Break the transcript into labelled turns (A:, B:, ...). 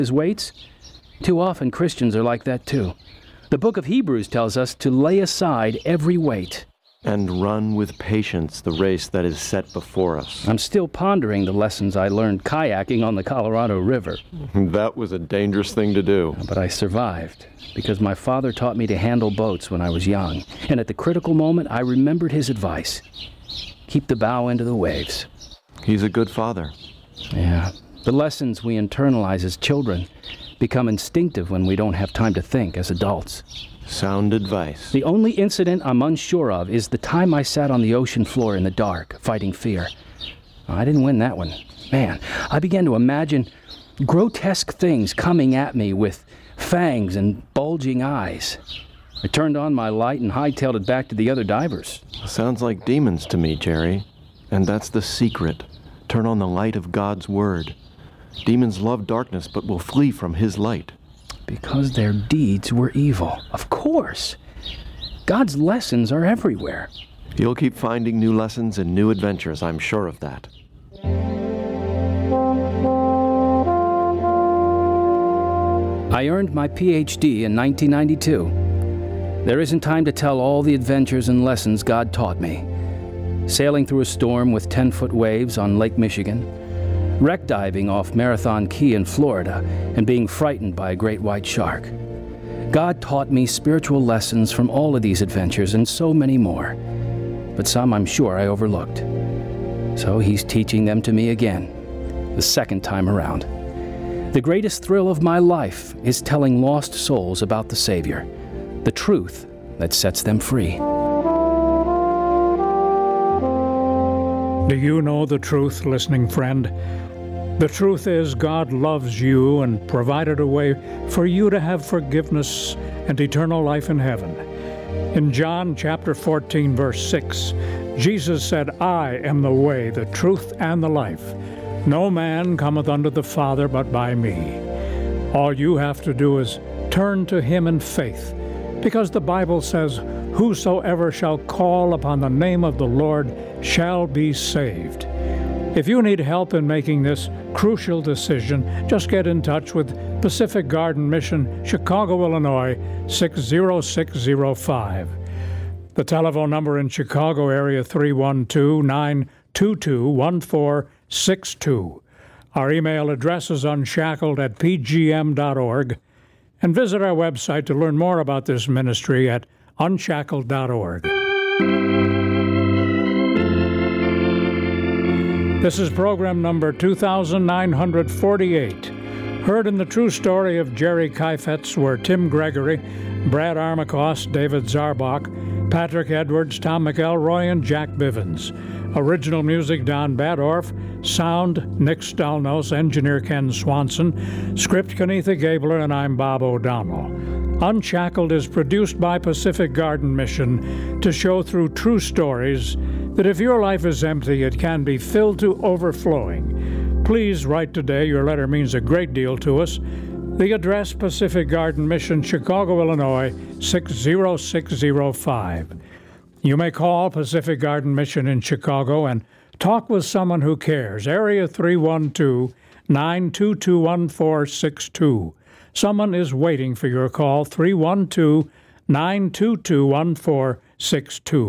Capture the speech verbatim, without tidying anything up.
A: his weights? Too often Christians are like that too. The book of Hebrews tells us to lay aside every weight.
B: And run with patience the race that is set before us.
A: I'm still pondering the lessons I learned kayaking on the Colorado River.
B: That was a dangerous thing to do.
A: But I survived, because my father taught me to handle boats when I was young. And at the critical moment, I remembered his advice. Keep the bow into the waves.
B: He's a good father.
A: Yeah. The lessons we internalize as children become instinctive when we don't have time to think as adults.
B: Sound advice.
A: The only incident I'm unsure of is the time I sat on the ocean floor in the dark, fighting fear. I didn't win that one. Man, I began to imagine grotesque things coming at me with fangs and bulging eyes. I turned on my light and hightailed it back to the other divers.
B: Sounds like demons to me, Jerry. And that's the secret. Turn on the light of God's Word. Demons love darkness but will flee from His light.
A: Because their deeds were evil. Of course. God's lessons are everywhere.
B: You'll keep finding new lessons and new adventures, I'm sure of that.
A: I earned my P H D in nineteen ninety-two. There isn't time to tell all the adventures and lessons God taught me. Sailing through a storm with ten-foot waves on Lake Michigan, wreck diving off Marathon Key in Florida, and being frightened by a great white shark. God taught me spiritual lessons from all of these adventures and so many more. But some I'm sure I overlooked. So He's teaching them to me again, the second time around. The greatest thrill of my life is telling lost souls about the Savior, the truth that sets them free.
C: Do you know the truth, listening friend? The truth is God loves you and provided a way for you to have forgiveness and eternal life in heaven. In John chapter fourteen, verse six, Jesus said, I am the way, the truth, and the life. No man cometh unto the Father but by me. All you have to do is turn to Him in faith, because the Bible says, whosoever shall call upon the name of the Lord shall be saved. If you need help in making this crucial decision, just get in touch with Pacific Garden Mission, Chicago, Illinois, six zero six zero five. The telephone number in Chicago area, three one two, nine two two, one four six two. Our email address is unshackled at p g m dot org. And visit our website to learn more about this ministry at unshackled dot org. This is program number two thousand nine hundred forty-eight, heard in the true story of Jerry Kaifetz, where Tim Gregory, Brad Armacost, David Zarbach, Patrick Edwards, Tom McElroy, and Jack Bivens. Original music, Don Badorf. Sound, Nick Stalnos. Engineer, Ken Swanson. Script, Kenetha Gabler, and I'm Bob O'Donnell. Unshackled is produced by Pacific Garden Mission to show through true stories that if your life is empty, it can be filled to overflowing. Please write today. Your letter means a great deal to us. The address, Pacific Garden Mission, Chicago, Illinois, six zero six zero five. You may call Pacific Garden Mission in Chicago and talk with someone who cares. Area three one two, nine two two, one four six two. Someone is waiting for your call, three one two, nine two two, one four six two.